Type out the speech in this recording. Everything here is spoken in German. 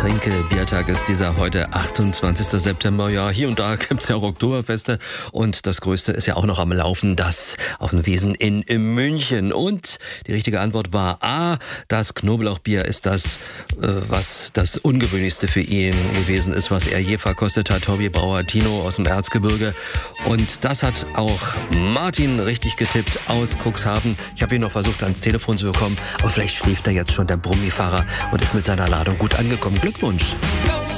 Getränke, Biertag ist dieser heute 28. September. Ja, hier und da gibt's ja auch Oktoberfeste und das Größte ist ja auch noch am Laufen, das auf dem Wiesn in München. Und die richtige Antwort war A, das Knoblauchbier ist das, was das Ungewöhnlichste für ihn gewesen ist, was er je verkostet hat. Hobbybrauer Tino aus dem Erzgebirge. Und das hat auch Martin richtig getippt aus Cuxhaven. Ich habe ihn noch versucht ans Telefon zu bekommen, aber vielleicht schläft er jetzt schon, der Brummifahrer, und ist mit seiner Ladung gut angekommen. Glückwunsch!